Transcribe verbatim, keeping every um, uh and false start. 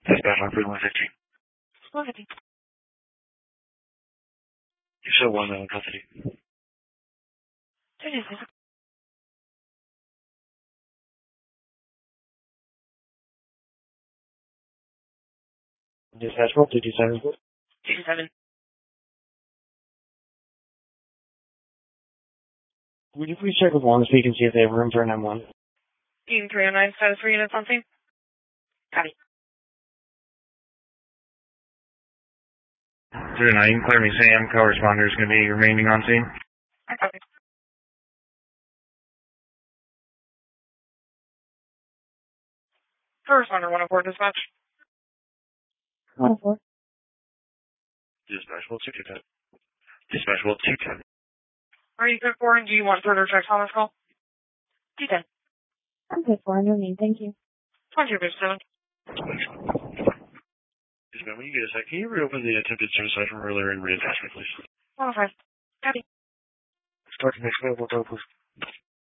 Dispatch on for one fifty. one fifty. You show one uh, custody. Two days. Dispatch roll two two seven. two seven. Would you please check with one so you can see if they have room for an M one? Team three oh nine, status for units on scene. Copy. three oh nine, clear me Sam. Co-responder is going to be remaining on scene. I copy. Corresponder one oh four dispatch. one oh four. Dispatch roll two two ten. Dispatch roll two ten. Are you good for and do you want further checks on this call? two ten. I'm good for no need, thank you. twenty-two fifty-seven. Dispatch, when you get a sec, can you reopen the attempted suicide from earlier and reattach me, please? one oh five. Copy. Start the next available code, please.